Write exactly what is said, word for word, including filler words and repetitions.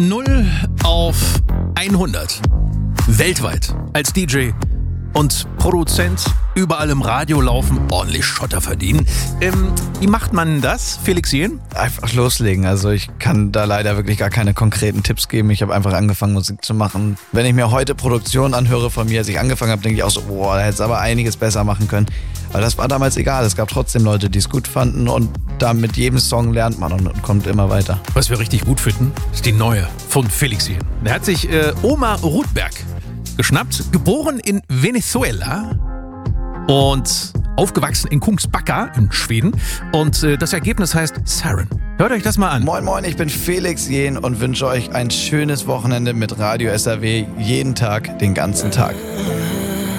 null auf hundert. Weltweit als D J und Produzent, überall im Radio laufen, ordentlich Schotter verdienen. Ähm, wie macht man das, Felix Jähn? Einfach loslegen. Also ich kann da leider wirklich gar keine konkreten Tipps geben. Ich habe einfach angefangen, Musik zu machen. Wenn ich mir heute Produktionen anhöre von mir, als ich angefangen habe, denke ich auch so, boah, da hätte es aber einiges besser machen können. Aber das war damals egal. Es gab trotzdem Leute, die es gut fanden und da mit jedem Song lernt man und kommt immer weiter. Was wir richtig gut finden, ist die neue von Felix Jähn. Der hat sich äh, Omar Rudberg geschnappt, geboren in Venezuela und aufgewachsen in Kungsbacka in Schweden. Und äh, das Ergebnis heißt Siren. Hört euch das mal an. Moin Moin, ich bin Felix Jähn und wünsche euch ein schönes Wochenende mit Radio S R W jeden Tag, den ganzen Tag.